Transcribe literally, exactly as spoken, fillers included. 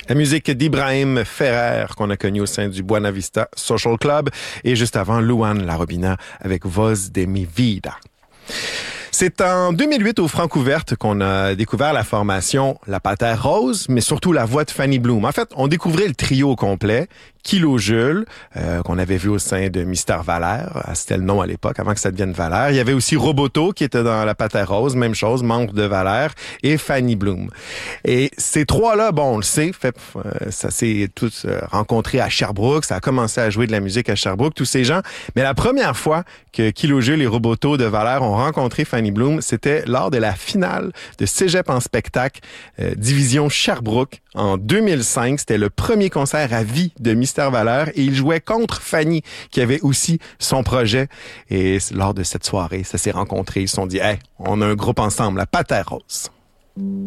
La musique d'Ibrahim Ferrer qu'on a connu au sein du Buena Vista Social Club et juste avant Luan Larobina avec Voz de mi vida. C'est en deux mille huit au Francouverte qu'on a découvert la formation La Patère Rose, mais surtout la voix de Fanny Bloom. En fait, on découvrait le trio au complet. Kilojules, euh, qu'on avait vu au sein de Mister Valère, c'était le nom à l'époque, avant que ça devienne Valère. Il y avait aussi Roboto, qui était dans La Patère Rose, même chose, membre de Valère, et Fanny Bloom. Et ces trois-là, bon, on le sait, fait, euh, ça s'est tous euh, rencontrés à Sherbrooke, ça a commencé à jouer de la musique à Sherbrooke, tous ces gens. Mais la première fois que Kilojules et Roboto de Valère ont rencontré Fanny Bloom, c'était lors de la finale de Cégep en spectacle, euh, division Sherbrooke, en deux mille cinq. C'était le premier concert à vie de Mister Valère et il jouait contre Fanny, qui avait aussi son projet. Et lors de cette soirée, ça s'est rencontré. Ils se sont dit, hey, on a un groupe ensemble, la Patère Rose.